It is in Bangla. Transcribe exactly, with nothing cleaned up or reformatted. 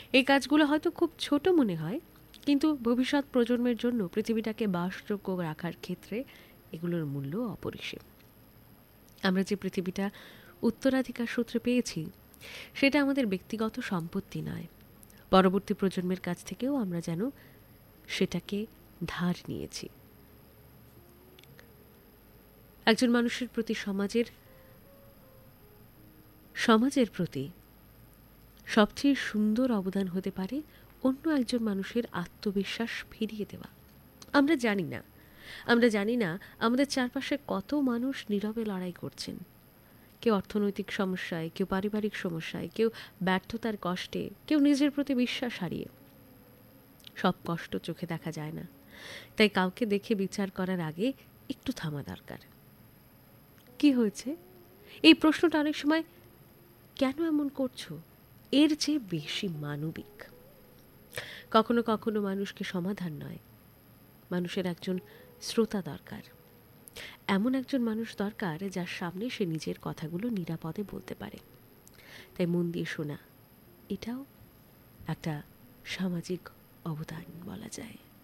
এই কাজগুলো হয়তো খুব ছোট মনে হয়, কিন্তু ভবিষ্যৎ প্রজন্মের জন্য পৃথিবীটাকে বাসযোগ্য রাখার ক্ষেত্রে এগুলোর মূল্য অপরিসীম। আমরা যে পৃথিবীটা উত্তরাধিকার সূত্রে পেয়েছি, সেটা আমাদের ব্যক্তিগত সম্পত্তি নয়, পরবর্তী প্রজন্মের কাছ থেকেও আমরা যেন সেটাকে ধার নিয়েছি। একজন মানুষের প্রতি সমাজের সমাজের প্রতি সবচেয়ে সুন্দর অবদান হতে পারে অন্য একজন মানুষের আত্মবিশ্বাস ফিরিয়ে দেওয়া। আমরা জানি না আমরা জানি না আমাদের চারপাশে কত মানুষ নীরবে লড়াই করছেন। কেউ অর্থনৈতিক সমস্যায়, কেউ পারিবারিক সমস্যায়, কেউ ব্যর্থতার কষ্টে, কেউ নিজের প্রতি বিশ্বাস হারিয়ে। সব কষ্ট চোখে দেখা যায় না, তাই কাউকে দেখে বিচার করার আগে একটু থামা দরকার। কি হয়েছে, এই প্রশ্নটা অনেক সময় কেন এমন করছো এর চেয়ে বেশি মানবিক। কখনো কখনো মানুষকে সমাধান নয়, মানুষের একজন শ্রোতা দরকার। এমন একজন মানুষ দরকার যার সামনে সে নিজের কথাগুলো নিরাপদে বলতে পারে। তাই মন দিয়ে শোনা, এটাও একটা সামাজিক অবদান বলা যায়।